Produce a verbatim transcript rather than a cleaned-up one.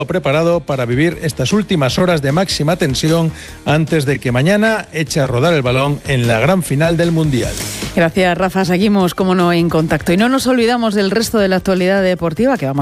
preparado para vivir estas últimas horas de máxima tensión antes de que mañana eche a rodar el balón en la gran final del Mundial. Gracias, Rafa. Seguimos, como no, en contacto. Y no nos olvidamos del resto de la actualidad deportiva que vamos